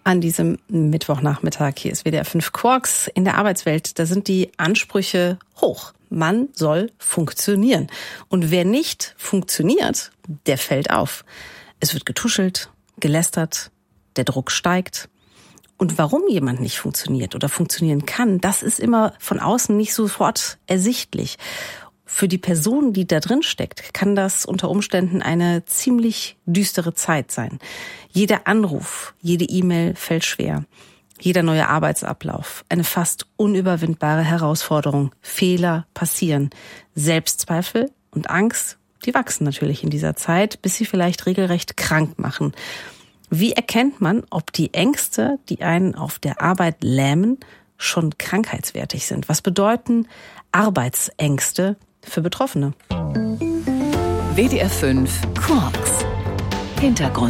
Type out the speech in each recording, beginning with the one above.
an diesem Mittwochnachmittag. Hier ist WDR 5 Quarks. In der Arbeitswelt, da sind die Ansprüche hoch. Man soll funktionieren. Und wer nicht funktioniert, der fällt auf. Es wird getuschelt, gelästert, der Druck steigt. Und warum jemand nicht funktioniert oder funktionieren kann, das ist immer von außen nicht sofort ersichtlich. Für die Person, die da drin steckt, kann das unter Umständen eine ziemlich düstere Zeit sein. Jeder Anruf, jede E-Mail fällt schwer. Jeder neue Arbeitsablauf, eine fast unüberwindbare Herausforderung. Fehler passieren. Selbstzweifel und Angst, die wachsen natürlich in dieser Zeit, bis sie vielleicht regelrecht krank machen. Wie erkennt man, ob die Ängste, die einen auf der Arbeit lähmen, schon krankheitswertig sind? Was bedeuten Arbeitsängste für Betroffene? WDR 5 Quarks. Hintergrund.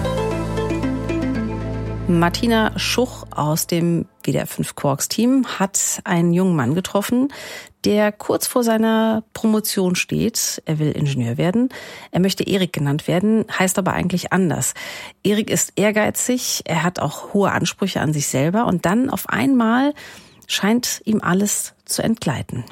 Martina Schuch aus dem WDR 5 Quarks-Team hat einen jungen Mann getroffen, der kurz vor seiner Promotion steht. Er will Ingenieur werden. Er möchte Erik genannt werden, heißt aber eigentlich anders. Erik ist ehrgeizig, er hat auch hohe Ansprüche an sich selber und dann auf einmal scheint ihm alles zu entgleiten.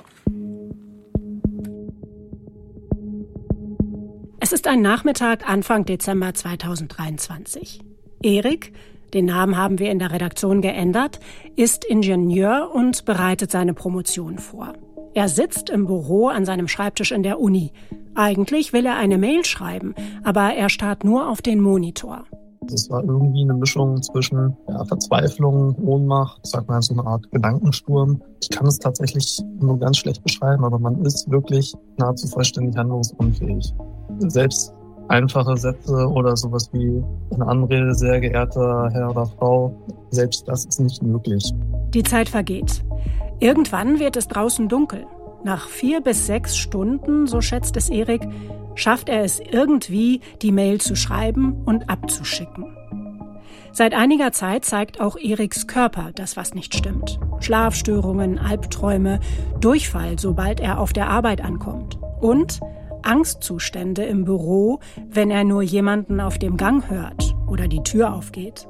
Es ist ein Nachmittag Anfang Dezember 2023. Erik, den Namen haben wir in der Redaktion geändert, ist Ingenieur und bereitet seine Promotion vor. Er sitzt im Büro an seinem Schreibtisch in der Uni. Eigentlich will er eine Mail schreiben, aber er starrt nur auf den Monitor. Es war irgendwie eine Mischung zwischen Verzweiflung, Ohnmacht, ich sag mal so eine Art Gedankensturm. Ich kann es tatsächlich nur ganz schlecht beschreiben, aber man ist wirklich nahezu vollständig handlungsunfähig. Selbst einfache Sätze oder sowas wie eine Anrede, sehr geehrter Herr oder Frau, selbst das ist nicht möglich. Die Zeit vergeht. Irgendwann wird es draußen dunkel. Nach 4 bis 6 Stunden, so schätzt es Erik, schafft er es irgendwie, die Mail zu schreiben und abzuschicken. Seit einiger Zeit zeigt auch Eriks Körper das, was nicht stimmt. Schlafstörungen, Albträume, Durchfall, sobald er auf der Arbeit ankommt. Und Angstzustände im Büro, wenn er nur jemanden auf dem Gang hört oder die Tür aufgeht.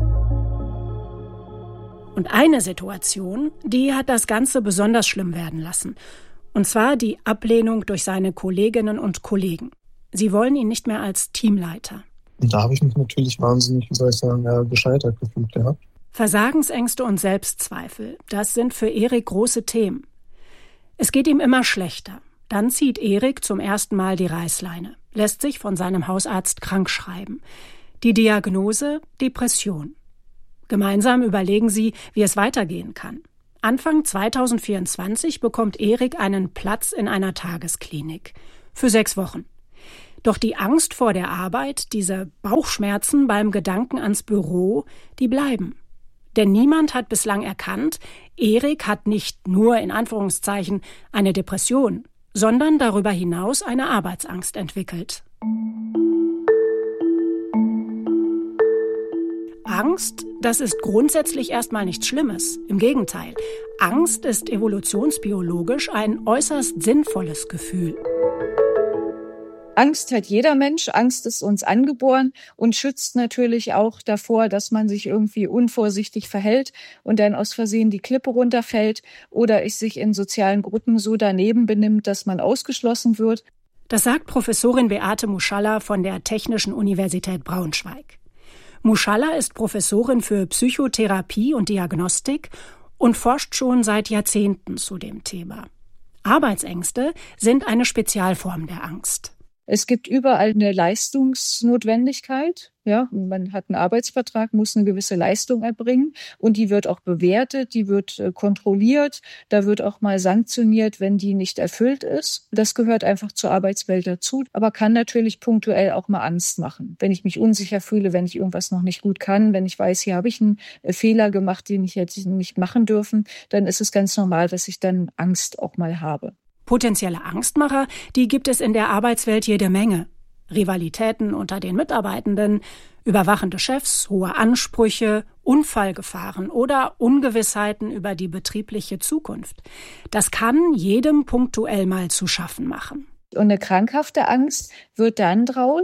Und eine Situation, die hat das Ganze besonders schlimm werden lassen. Und zwar die Ablehnung durch seine Kolleginnen und Kollegen. Sie wollen ihn nicht mehr als Teamleiter. Und da habe ich mich natürlich wahnsinnig, gescheitert gefühlt gehabt. Versagensängste und Selbstzweifel, das sind für Erik große Themen. Es geht ihm immer schlechter. Dann zieht Erik zum ersten Mal die Reißleine, lässt sich von seinem Hausarzt krankschreiben. Die Diagnose: Depression. Gemeinsam überlegen sie, wie es weitergehen kann. Anfang 2024 bekommt Erik einen Platz in einer Tagesklinik. Für 6 Wochen. Doch die Angst vor der Arbeit, diese Bauchschmerzen beim Gedanken ans Büro, die bleiben. Denn niemand hat bislang erkannt, Erik hat nicht nur in Anführungszeichen eine Depression, sondern darüber hinaus eine Arbeitsangst entwickelt. Angst, das ist grundsätzlich erstmal nichts Schlimmes. Im Gegenteil, Angst ist evolutionsbiologisch ein äußerst sinnvolles Gefühl. Angst hat jeder Mensch, Angst ist uns angeboren und schützt natürlich auch davor, dass man sich irgendwie unvorsichtig verhält und dann aus Versehen die Klippe runterfällt oder es sich in sozialen Gruppen so daneben benimmt, dass man ausgeschlossen wird. Das sagt Professorin Beate Muschalla von der Technischen Universität Braunschweig. Muschalla ist Professorin für Psychotherapie und Diagnostik und forscht schon seit Jahrzehnten zu dem Thema. Arbeitsängste sind eine Spezialform der Angst. Es gibt überall eine Leistungsnotwendigkeit. Ja, man hat einen Arbeitsvertrag, muss eine gewisse Leistung erbringen und die wird auch bewertet, die wird kontrolliert. Da wird auch mal sanktioniert, wenn die nicht erfüllt ist. Das gehört einfach zur Arbeitswelt dazu, aber kann natürlich punktuell auch mal Angst machen. Wenn ich mich unsicher fühle, wenn ich irgendwas noch nicht gut kann, wenn ich weiß, hier habe ich einen Fehler gemacht, den ich jetzt nicht machen dürfen, dann ist es ganz normal, dass ich dann Angst auch mal habe. Potenzielle Angstmacher, die gibt es in der Arbeitswelt jede Menge. Rivalitäten unter den Mitarbeitenden, überwachende Chefs, hohe Ansprüche, Unfallgefahren oder Ungewissheiten über die betriebliche Zukunft. Das kann jedem punktuell mal zu schaffen machen. Und eine krankhafte Angst wird dann draus,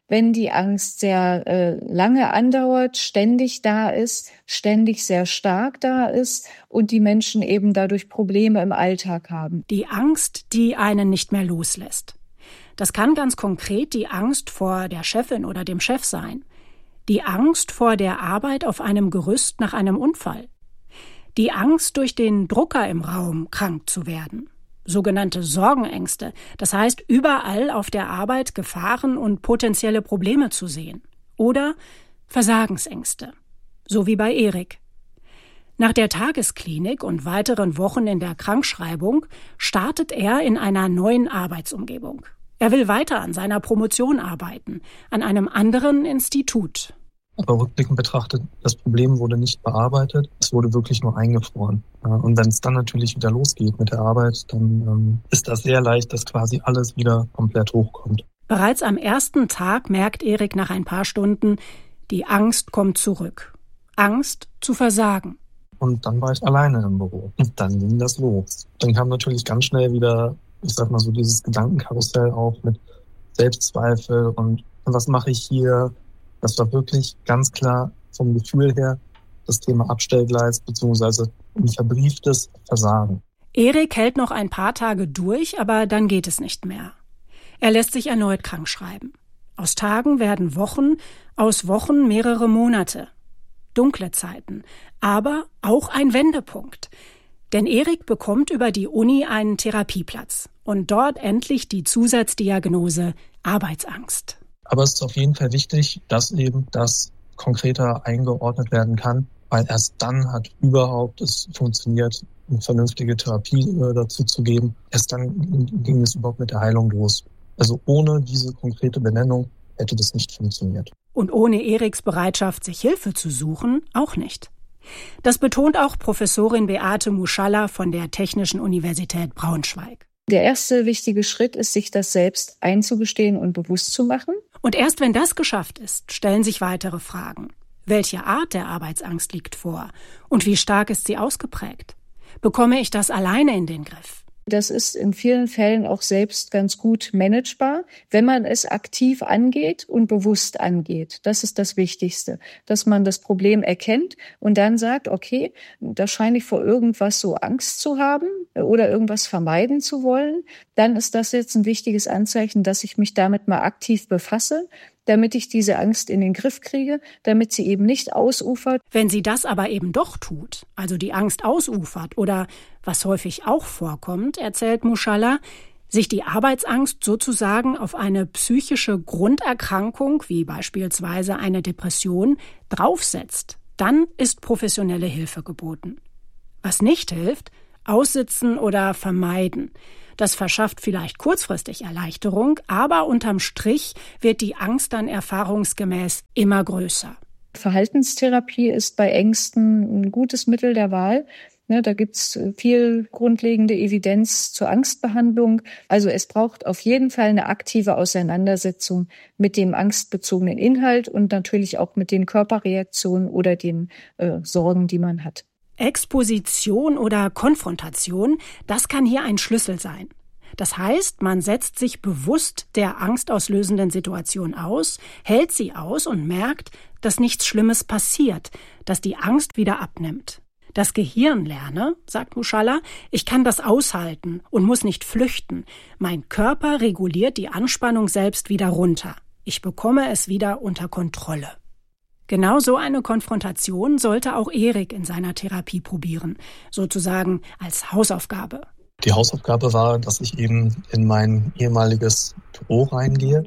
Wenn die Angst sehr lange andauert, ständig da ist, ständig sehr stark da ist und die Menschen eben dadurch Probleme im Alltag haben. Die Angst, die einen nicht mehr loslässt. Das kann ganz konkret die Angst vor der Chefin oder dem Chef sein. Die Angst vor der Arbeit auf einem Gerüst nach einem Unfall. Die Angst, durch den Drucker im Raum krank zu werden. Sogenannte Sorgenängste, das heißt, überall auf der Arbeit Gefahren und potenzielle Probleme zu sehen. Oder Versagensängste, so wie bei Erik. Nach der Tagesklinik und weiteren Wochen in der Krankschreibung startet er in einer neuen Arbeitsumgebung. Er will weiter an seiner Promotion arbeiten, an einem anderen Institut. Aber rückblickend betrachtet, das Problem wurde nicht bearbeitet, es wurde wirklich nur eingefroren. Und wenn es dann natürlich wieder losgeht mit der Arbeit, dann ist das sehr leicht, dass quasi alles wieder komplett hochkommt. Bereits am ersten Tag merkt Erik nach ein paar Stunden, die Angst kommt zurück. Angst zu versagen. Und dann war ich alleine im Büro. Und dann ging das los. Dann kam natürlich ganz schnell wieder, ich sag mal so, dieses Gedankenkarussell auf mit Selbstzweifel und was mache ich hier? Das war wirklich ganz klar vom Gefühl her das Thema Abstellgleis bzw. ein verbrieftes Versagen. Erik hält noch ein paar Tage durch, aber dann geht es nicht mehr. Er lässt sich erneut krank schreiben. Aus Tagen werden Wochen, aus Wochen mehrere Monate. Dunkle Zeiten, aber auch ein Wendepunkt. Denn Erik bekommt über die Uni einen Therapieplatz und dort endlich die Zusatzdiagnose Arbeitsangst. Aber es ist auf jeden Fall wichtig, dass eben das konkreter eingeordnet werden kann, weil erst dann hat überhaupt es funktioniert, eine vernünftige Therapie dazu zu geben. Erst dann ging es überhaupt mit der Heilung los. Also ohne diese konkrete Benennung hätte das nicht funktioniert. Und ohne Eriks Bereitschaft, sich Hilfe zu suchen, auch nicht. Das betont auch Professorin Beate Muschalla von der Technischen Universität Braunschweig. Der erste wichtige Schritt ist, sich das selbst einzugestehen und bewusst zu machen. Und erst wenn das geschafft ist, stellen sich weitere Fragen. Welche Art der Arbeitsangst liegt vor? Und wie stark ist sie ausgeprägt? Bekomme ich das alleine in den Griff? Das ist in vielen Fällen auch selbst ganz gut managebar, wenn man es aktiv angeht und bewusst angeht. Das ist das Wichtigste, dass man das Problem erkennt und dann sagt, okay, da scheine ich vor irgendwas so Angst zu haben oder irgendwas vermeiden zu wollen. Dann ist das jetzt ein wichtiges Anzeichen, dass ich mich damit mal aktiv befasse, damit ich diese Angst in den Griff kriege, damit sie eben nicht ausufert. Wenn sie das aber eben doch tut, also die Angst ausufert oder, was häufig auch vorkommt, erzählt Muschalla, sich die Arbeitsangst sozusagen auf eine psychische Grunderkrankung, wie beispielsweise eine Depression, draufsetzt, dann ist professionelle Hilfe geboten. Was nicht hilft, aussitzen oder vermeiden. Das verschafft vielleicht kurzfristig Erleichterung, aber unterm Strich wird die Angst dann erfahrungsgemäß immer größer. Verhaltenstherapie ist bei Ängsten ein gutes Mittel der Wahl. Da gibt's viel grundlegende Evidenz zur Angstbehandlung. Also es braucht auf jeden Fall eine aktive Auseinandersetzung mit dem angstbezogenen Inhalt und natürlich auch mit den Körperreaktionen oder den Sorgen, die man hat. Exposition oder Konfrontation, das kann hier ein Schlüssel sein. Das heißt, man setzt sich bewusst der angstauslösenden Situation aus, hält sie aus und merkt, dass nichts Schlimmes passiert, dass die Angst wieder abnimmt. Das Gehirn lerne, sagt Muschalla, ich kann das aushalten und muss nicht flüchten. Mein Körper reguliert die Anspannung selbst wieder runter. Ich bekomme es wieder unter Kontrolle. Genau so eine Konfrontation sollte auch Erik in seiner Therapie probieren, sozusagen als Hausaufgabe. Die Hausaufgabe war, dass ich eben in mein ehemaliges Büro reingehe.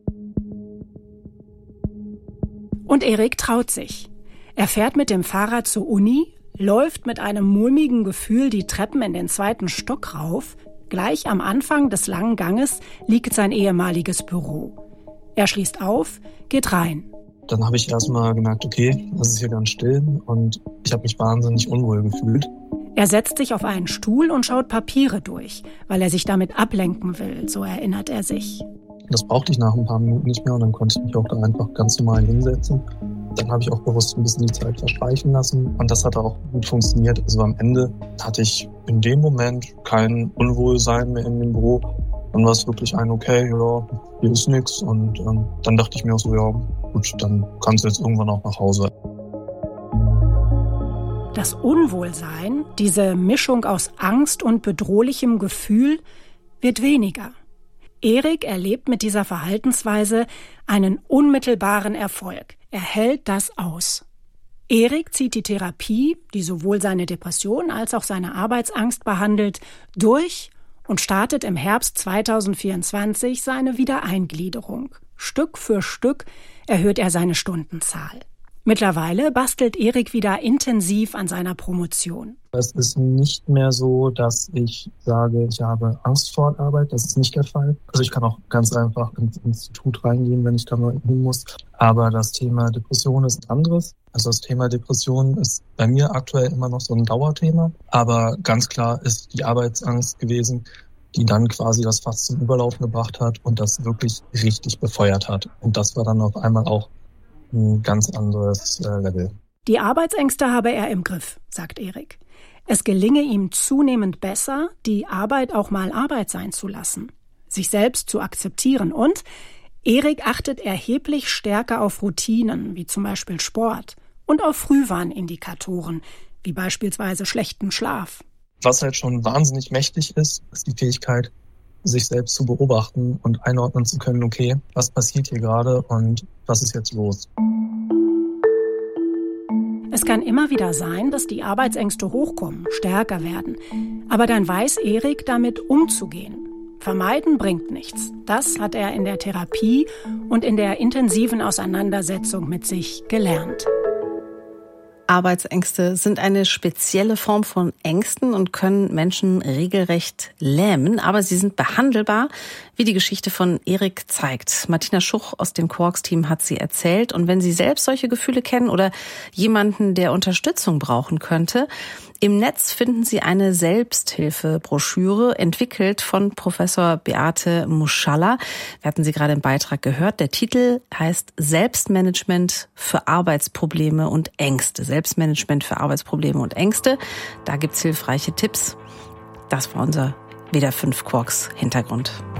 Und Erik traut sich. Er fährt mit dem Fahrrad zur Uni, läuft mit einem mulmigen Gefühl die Treppen in den 2. Stock rauf. Gleich am Anfang des langen Ganges liegt sein ehemaliges Büro. Er schließt auf, geht rein. Dann habe ich erstmal gemerkt, okay, das ist hier ganz still und ich habe mich wahnsinnig unwohl gefühlt. Er setzt sich auf einen Stuhl und schaut Papiere durch, weil er sich damit ablenken will, so erinnert er sich. Das brauchte ich nach ein paar Minuten nicht mehr und dann konnte ich mich auch da einfach ganz normal hinsetzen. Dann habe ich auch bewusst ein bisschen die Zeit verstreichen lassen und das hat auch gut funktioniert. Also am Ende hatte ich in dem Moment kein Unwohlsein mehr in dem Büro. Dann war es wirklich okay, ja, hier ist nichts. Und dann dachte ich mir auch so, ja gut, dann kannst du jetzt irgendwann auch nach Hause. Das Unwohlsein, diese Mischung aus Angst und bedrohlichem Gefühl, wird weniger. Erik erlebt mit dieser Verhaltensweise einen unmittelbaren Erfolg. Er hält das aus. Erik zieht die Therapie, die sowohl seine Depression als auch seine Arbeitsangst behandelt, durch und startet im Herbst 2024 seine Wiedereingliederung. Stück für Stück erhöht er seine Stundenzahl. Mittlerweile bastelt Erik wieder intensiv an seiner Promotion. Es ist nicht mehr so, dass ich sage, ich habe Angst vor der Arbeit. Das ist nicht der Fall. Also ich kann auch ganz einfach ins Institut reingehen, wenn ich da mal hin muss. Aber das Thema Depression ist ein anderes. Also das Thema Depression ist bei mir aktuell immer noch so ein Dauerthema. Aber ganz klar ist die Arbeitsangst gewesen, die dann quasi das Fass zum Überlaufen gebracht hat und das wirklich richtig befeuert hat. Und das war dann auf einmal auch ein ganz anderes Level. Die Arbeitsängste habe er im Griff, sagt Erik. Es gelinge ihm zunehmend besser, die Arbeit auch mal Arbeit sein zu lassen, sich selbst zu akzeptieren. Und Erik achtet erheblich stärker auf Routinen, wie zum Beispiel Sport, und auf Frühwarnindikatoren, wie beispielsweise schlechten Schlaf. Was halt schon wahnsinnig mächtig ist, ist die Fähigkeit, sich selbst zu beobachten und einordnen zu können, okay, was passiert hier gerade und was ist jetzt los? Es kann immer wieder sein, dass die Arbeitsängste hochkommen, stärker werden. Aber dann weiß Erik, damit umzugehen. Vermeiden bringt nichts. Das hat er in der Therapie und in der intensiven Auseinandersetzung mit sich gelernt. Arbeitsängste sind eine spezielle Form von Ängsten und können Menschen regelrecht lähmen, aber sie sind behandelbar, wie die Geschichte von Erik zeigt. Martina Schuch aus dem Quarks-Team hat sie erzählt. Und wenn Sie selbst solche Gefühle kennen oder jemanden, der Unterstützung brauchen könnte, im Netz finden Sie eine Selbsthilfebroschüre, entwickelt von Professor Beate Muschalla. Wir hatten sie gerade im Beitrag gehört. Der Titel heißt Selbstmanagement für Arbeitsprobleme und Ängste. Selbstmanagement für Arbeitsprobleme und Ängste. Da gibt's hilfreiche Tipps. Das war unser WDR 5 Quarks Hintergrund.